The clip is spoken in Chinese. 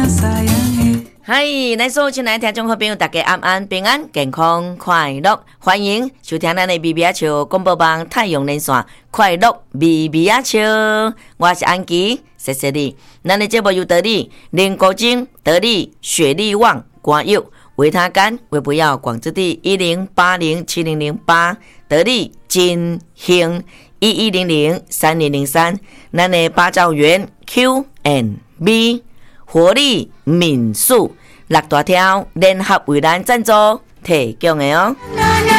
嗨，咱所有亲爱的听众朋友，大家安安平安健康快乐，欢迎收听咱的美美啊笑广播网太阳连线快乐美美啊笑，我是安琪，谢谢你。咱的节目由得力林国精、得力雪力旺、冠佑、维他干、维不要广之地10807008，得力金兴11003003，咱的八兆元 Q&B。活力民宿6大条联合为咱赞助提供的哦。